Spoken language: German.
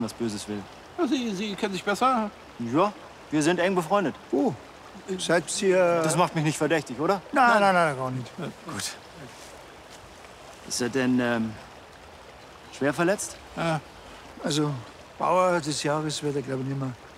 was Böses will. Sie kennen sich besser? Ja, wir sind eng befreundet. Oh, seid ihr... Das macht mich nicht verdächtig, oder? Nein, gar nicht. Gut. Ist er denn schwer verletzt? Also, Bauer des Jahres wird er, glaube ich, nicht mehr.